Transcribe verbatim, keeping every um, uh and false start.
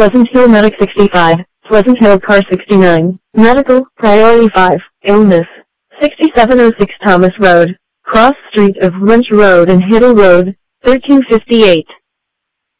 Pleasant Hill Medic sixty-five, Pleasant Hill Car sixty-nine, Medical, Priority five, Illness, sixty-seven oh six Thomas Road, Cross Street of Wrench Road and Hiddle Road, thirteen fifty-eight.